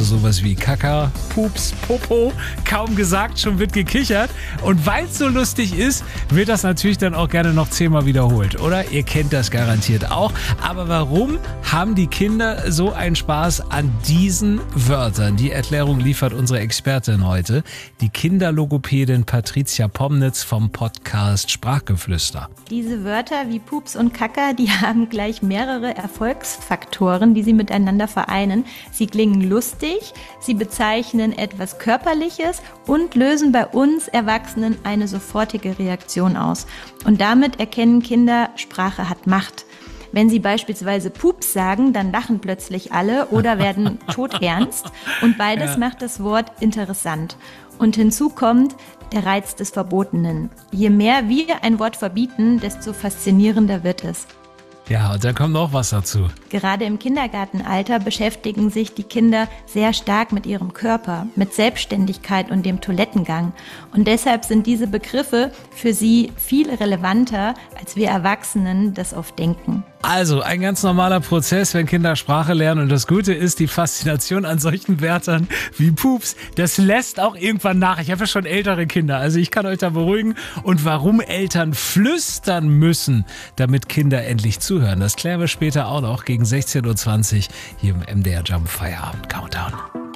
sowas wie Kaka, Pups, Popo, kaum gesagt, schon wird gekichert. Und weil es so lustig ist, wird das natürlich dann auch gerne noch 10-mal wiederholt, oder? Ihr kennt das garantiert auch. Aber warum haben die Kinder so einen Spaß an diesen Wörtern? Die Erklärung liefert unsere Expertin heute, die Kinderlogopädin Patricia Pomnitz vom Podcast Sprachgeflüster. Diese Wörter wie Pups und Kaka, die haben gleich mehrere Erfolgsfaktoren, die sie miteinander vereinen. Sie klingen lustig, sie bezeichnen etwas Körperliches und lösen bei uns Erwachsenen eine sofortige Reaktion aus. Und damit erkennen Kinder, Sprache hat Macht. Wenn sie beispielsweise Pups sagen, dann lachen plötzlich alle oder werden todernst. Und beides macht das Wort interessant. Und hinzu kommt der Reiz des Verbotenen. Je mehr wir ein Wort verbieten, desto faszinierender wird es. Ja, und da kommt noch was dazu. Gerade im Kindergartenalter beschäftigen sich die Kinder sehr stark mit ihrem Körper, mit Selbstständigkeit und dem Toilettengang. Und deshalb sind diese Begriffe für sie viel relevanter, als wir Erwachsenen das oft denken. Also ein ganz normaler Prozess, wenn Kinder Sprache lernen. Und das Gute ist, die Faszination an solchen Wörtern wie Pups, das lässt auch irgendwann nach. Ich habe ja schon ältere Kinder, also ich kann euch da beruhigen. Und warum Eltern flüstern müssen, damit Kinder endlich zuhören, das klären wir später auch noch gegen 16:20 Uhr hier im MDR Jump Feierabend Countdown.